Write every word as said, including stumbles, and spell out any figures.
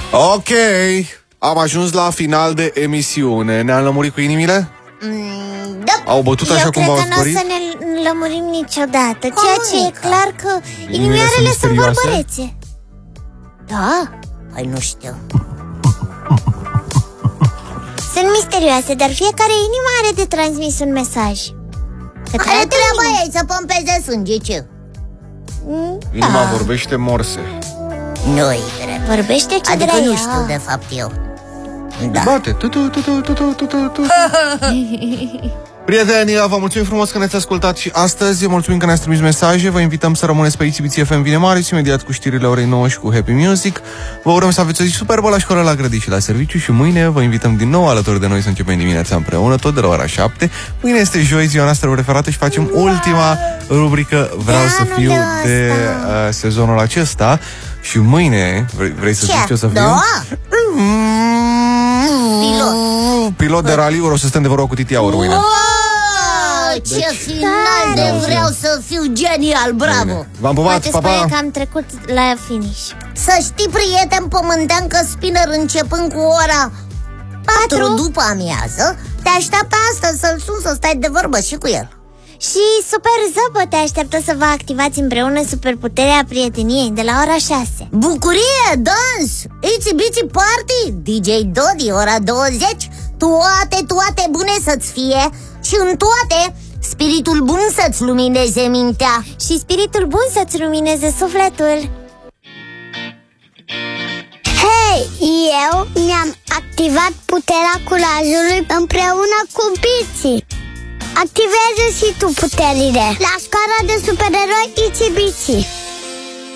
Ok, am ajuns la final de emisiune. Ne-am lămurit cu inimile? Mm, da. Au bătut așa cum v-au Eu cred că nu o zborit? să ne lămurim niciodată. Cum Ceea ce e adică? clar că inimioarele sunt misterioase? vorbărețe. Da, Păi nu știu. sunt misterioase, dar fiecare inimă are de transmis un mesaj. Către Are alte treaba inimi. ei să pompeze sânge, ce? Mm, Inima da. vorbește morse. Nu-i drept. Vorbește ce Adică vrea nu ea. știu, de fapt, eu. Da. Bate. Tu, tu, tu, tu, tu, tu, tu, tu. Prieteni, vă mulțumim frumos că ne-ați ascultat și astăzi. Mulțumim că ne-ați trimis mesaje. Vă invităm să rămâneți pe Exhibiție F M Vine Mare și imediat cu știrile orei nouă și cu Happy Music. Vă urăm să aveți o zi superbă la școală, la grădini și la serviciu și mâine vă invităm din nou alături de noi să începem dimineața împreună, tot de la ora șapte. Mâine este joi, ziua noastră preferată și facem wow. ultima rubrică Vreau De să anul fiu de ăsta. uh, sezonul acesta. Și mâine, vrei, vrei să Ce? zici ce o să fiu? Da? Pilot. Pilot de raliuri, o să stăm de vorbă cu Titi Aur mâine. Wow, ce Deci- final de vreau să fiu genial, bravo! V-am pupat, Poate pa, spune pa! că am trecut la finish. Să știi, prieten pământean, că Spinner începând cu ora patru după amiază te așteaptă astăzi să-l sun să stai de vorbă și cu el. Și Super Zăbă te așteaptă să vă activați împreună superputerea prieteniei de la ora șase. Bucurie, dans, itsy bitsy party, D J Dodi, ora douăzeci. Toate, toate bune să-ți fie și în toate spiritul bun să-ți lumineze mintea. Și spiritul bun să-ți lumineze sufletul. Hei, eu mi-am activat puterea curajului împreună cu Biții. Activează și tu puterile la scara de supereroi Itsy Bitsy.